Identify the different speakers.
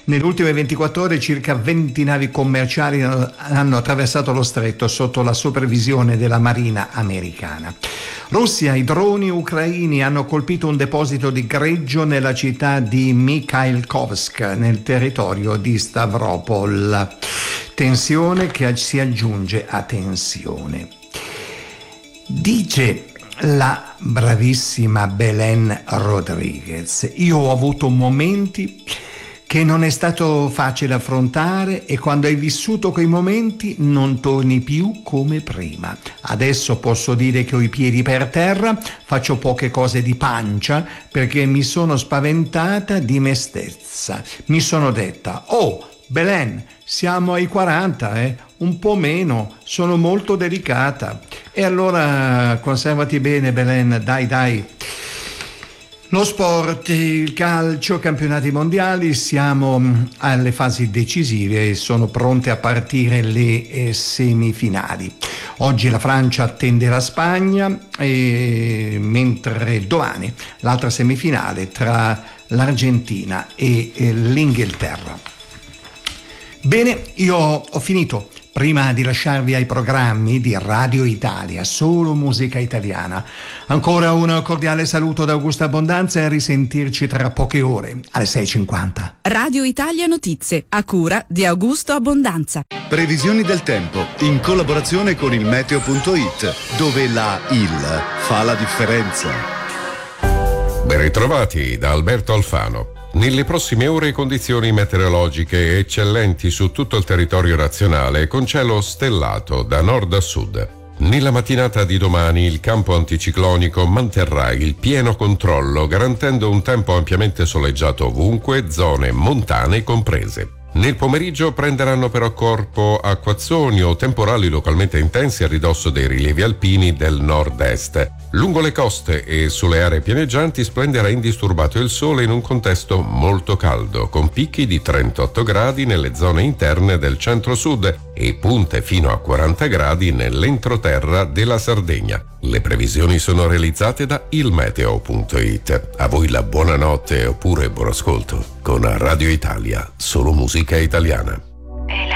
Speaker 1: Nelle ultime 24 ore circa 20 navi commerciali hanno attraversato lo stretto sotto la supervisione della Marina americana. Russia, i droni ucraini hanno colpito un deposito di greggio nella città di Mikhailkovsk, nel territorio di Stavropol. Tensione che si aggiunge a tensione. Dice la bravissima Belen Rodriguez: io ho avuto momenti che non è stato facile affrontare e quando hai vissuto quei momenti non torni più come prima. Adesso posso dire che ho i piedi per terra, faccio poche cose di pancia perché mi sono spaventata di me stessa. Mi sono detta: oh Belen, siamo ai 40, un po' meno, sono molto delicata. E allora conservati bene Belen, dai. Lo sport, il calcio, campionati mondiali, siamo alle fasi decisive e sono pronte a partire le semifinali. Oggi la Francia attende la Spagna, mentre domani l'altra semifinale tra l'Argentina e l'Inghilterra. Bene, io ho finito. Prima di lasciarvi ai programmi di Radio Italia, solo musica italiana, ancora un cordiale saluto da Augusto Abbondanza e a risentirci tra poche ore alle 6:50.
Speaker 2: Radio Italia Notizie, a cura di Augusto Abbondanza.
Speaker 3: Previsioni del tempo in collaborazione con il meteo.it, dove la IL fa la differenza.
Speaker 4: Ben ritrovati da Alberto Alfano. Nelle prossime ore condizioni meteorologiche eccellenti su tutto il territorio nazionale con cielo stellato da nord a sud. Nella mattinata di domani il campo anticiclonico manterrà il pieno controllo garantendo un tempo ampiamente soleggiato ovunque, zone montane comprese. Nel pomeriggio prenderanno però corpo acquazzoni o temporali localmente intensi a ridosso dei rilievi alpini del nord-est. Lungo le coste e sulle aree pianeggianti splenderà indisturbato il sole in un contesto molto caldo, con picchi di 38 gradi nelle zone interne del centro-sud e punte fino a 40 gradi nell'entroterra della Sardegna. Le previsioni sono realizzate da ilmeteo.it. A voi la buonanotte oppure buon ascolto con Radio Italia, solo musica italiana.